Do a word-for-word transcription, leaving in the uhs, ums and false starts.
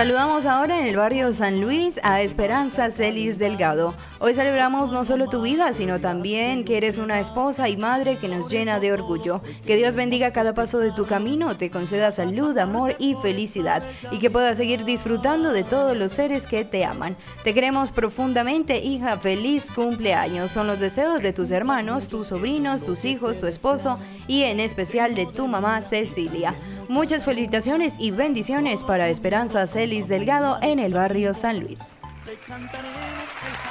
Saludamos ahora en el barrio San Luis a Esperanza Celis Delgado. Hoy celebramos no solo tu vida, sino también que eres una esposa y madre que nos llena de orgullo. Que Dios bendiga cada paso de tu camino, te conceda salud, amor y felicidad, y que puedas seguir disfrutando de todos los seres que te aman. Te queremos profundamente, hija, feliz cumpleaños. Son los deseos de tus hermanos, tus sobrinos, tus hijos, tu esposo y en especial de tu mamá Cecilia. Muchas felicitaciones y bendiciones para Esperanza Celis Delgado en el barrio San Luis. Te cantaremos el